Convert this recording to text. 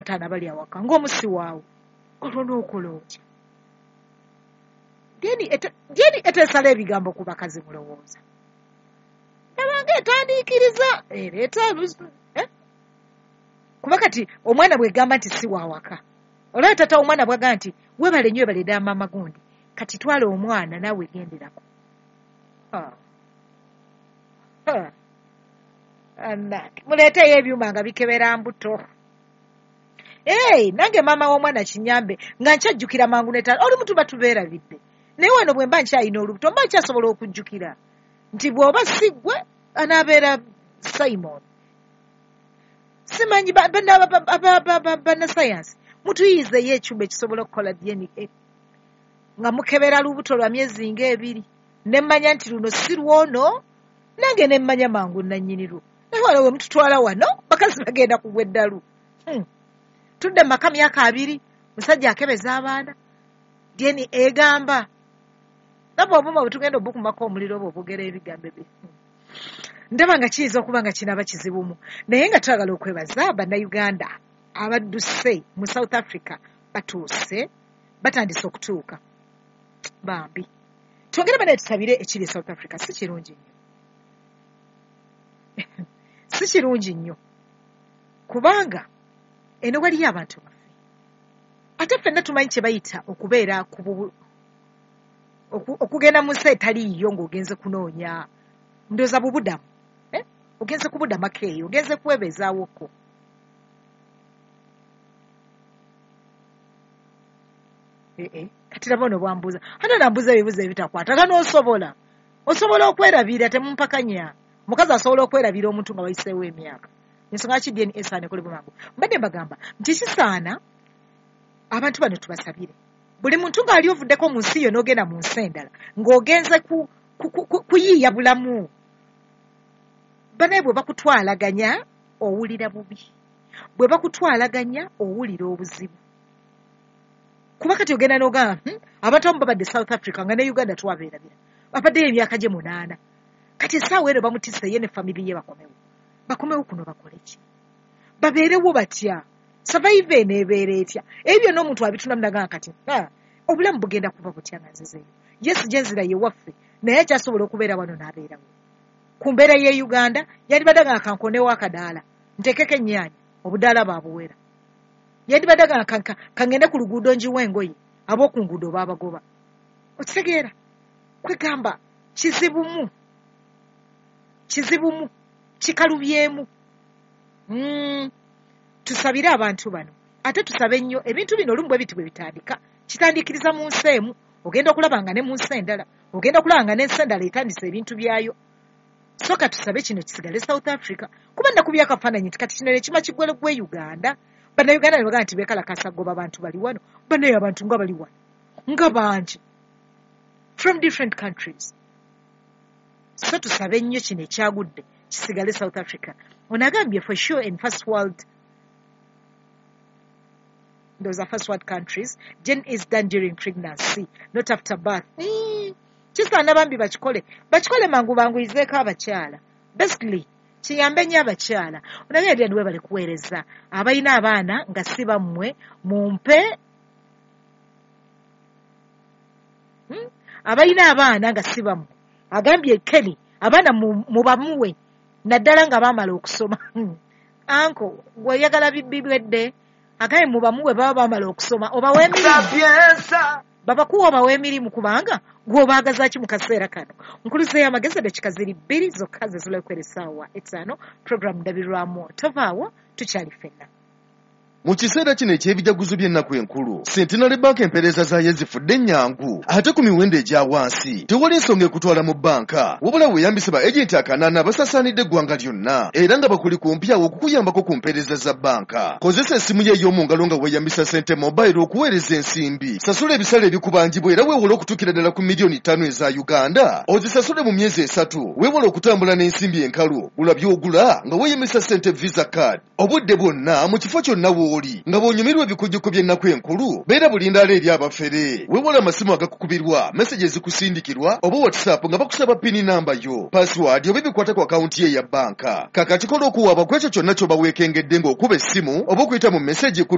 bataana bali awaka ng'omusi waawo olwo n'okola otya dyeni etesala ebigambo ku bakazi mulowooza ebanga etandiikiriza ereeta kuba kati omwana bwegamba nti si waawaka olaba tata omwana bwagamba nti webale nnyo ebale ddala maama gundi kati twala omwana naawe genderako muleeteyo ebyuma nga bikebera mbuto nange maama w'omwana kinyambe nga nkyajjukira mangu netala olumu tuba tubeerabidde naye wano bwe mba nkyalina olubuto mba nkyasobola okujjukira nti bw'oba siggwe anaabeera Simon simanyi bannasayansi mutuyizeyo ekyuma ekisobola okukola DNA nga mukebera lubuto lwa myezi ng'ebiri nemmanya nti luno si lwono nange nemmanya mangu nannyiniru naye wano we mututwala wano bakazi bagenda kugwa eddalu tudde mu maka myaka 2 musajja akebeza abaana DNA egamba nabwe obuma bwe tugenda obukumako omuliro obwo obugera ebigambo ebyo ndaba nga kiyinza okuba nga kinaba kizibumu naye nga twagala okwebaza bannayuganda abadduse mu South Africa batuuse batandise okutuuka bambi twongere bane tusabire ekiri South Africa si kirungi nnyo si kirungi nnyo kubanga eno waliyo abantu baffe ate ffenna tumanyi kye bayita okubeera okugenda mu nsi etaliiyo ng'ogenze kunoonya ndowooza bubudamu ogenze kubudamako eyo ogenze kwebeezaawoko kati raba ono bwambuuza ate nambuuza ebibuzo ebitakwatagana osobola okwerabira temumpakanya mukazi asobola okwerabira omuntu nga wayiseewo emyaka ensonga ki DNA esaana ekolebwa mangu mbadde mbagamba nti kisaana abantu bano tubasabire buli muntu ng'ali ovuddeko mu nsi yo n'ogenda mu nsi endala ng'ogenze kuyiiya bulamu banaye bwe bakutwalaganya owulira bubi bwe bakutwalaganya owulira obuzibu kuba kati ogenda n'ogamba abantu abamu babadde South Africa nga ne Uganda twabeerabira babaddeyo emyaka gye 8 kati essaawa eno bamutise ye ne famiri ye bakomewo kuno bakole ki babeerewo batya survive eneebeera etya ebyo n'omuntu abitundamu nagamba kati obulamu bugenda kuba butya nga nzizeeyo yesu gyenzira ye waffe naye akyasobola okubeera wano n'abeerawo ku mbeera ye Uganda yandibadde nga kankonewo akadaala nteekeko ennyaanya obudaala baabuwera yandibadde nga kangende ku luguudo njiwa engoye ab'oku nguudo baabagoba okitegeera kwegamba kizibumu kikalubyemu tusabire abantu bano ate tusabe nnyo ebintu bino olumu bwe biti bwe bitandika kitandikiriza mu nsi emu ogenda okulaba nga ne mu nsi endala ogenda okulaba nga n'ensi endala etandisa ebintu byayo soka tusabe kino kisigale South Africa kuba nakubya akafaananyi nti kati kino nekima kiggwele gwe Uganda bannayuganda ne bagamba nti beekalakasa goba abantu bali wano bannaye abantu nga bali wano nga bangi from different countries so tusabe nnyo kino ekyagudde kisigale South Africa onagambye for sure in first world countries gen is done during pregnancy not after birth kisaana bambi bakikole mangu banguyizeeko abakyala basically kiyambe nnyo abakyala onabye eri andiwe bali kuweereza abalina abaana nga si bammwe mumpe abalina abaana nga si bammwe agambye Kelly abaana mubamuwe naddala nga baamala okusoma anko gweyagala bibwedde agaye mubamuwe baba baamala okusoma obawe emirimu babakuwa obawe emirimu kubanga gw'obaagazaaki mu kaseera kano nkuluzeeyo amagezi edakika 2 zokka ze zilekwera essaawa 5 programu ndabirwamu tovaawo tukyali ffenna mu kiseera kino eky'ebijaguzo by'ennaku enkulu Centenary Bank empeereza zaayo zifudde nnyangu ate ku miwendo egya wansi tewali ensonga ekutwala mu banka wabula weeyambise ba ejenti akanaana basasaanidde eggwanga lyonna era nga bakuli kumpyawo okukuyambako ku mpeereza za banka kozesa essimu ye ey'omu ngalo nga weeyambisa Sente Mobile okuweereza ensimbi sasula ebisale ebikubangibwa era weewole okutuukira ddala ku miliyoni 5 eza Uganda ozisasule mu myezi 3 weewole okutambula n'ensimbi enkalu gula by'ogula nga weeyambisa Sente Visa Card obudde bwonna mu kifo kyonna oli nga bw'onyumirwa ebikujjuko by'ennaku enkulu beera bulindaala eri abafere weewole amasimu agakukubirwa meseji ezikusindikirwa oba WhatsApp nga bakusaba pini namba yo password oba ebikwata ku akawunti ye ya banka kakati kola okuwaaba ku ekyo kyonna ky'oba weekengedde ng'okuba essimu oba okuyita mu meseji